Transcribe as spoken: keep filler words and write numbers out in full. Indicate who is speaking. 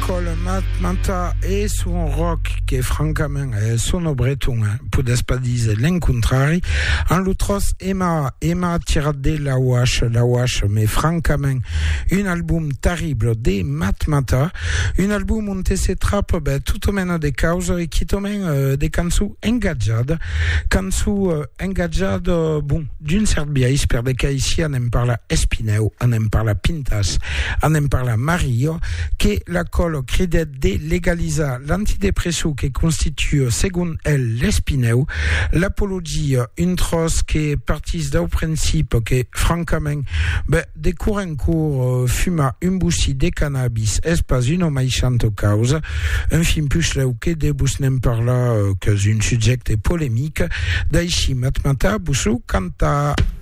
Speaker 1: l'école Mata e son rock che francamente sono breton, eh, potessi dire l'incontrari, en l'utros Emma Emma tirade la wash la wash mais francamente un album terrible de Mat Mata, un album on te se trappe ben tutto meno de cause e qui tomen euh, des cançons engaggiade cançons euh, engaggiade euh, bon d'une certaine biais per de ici on aime parla Espineu, on aime parla Pintas, on aime parla Mario che la colo crede de legaliza l'antidépresseur che constitue secondo elle l'Espineu, l'apologia un tros che partis dal principe che francamente ben de cour en cour uh, fuma un bussi de cannabis es pas une mai chanto causa un film plus leu che de bus nem parla uh, que un sujet polémique d'aichi matmata busu canta.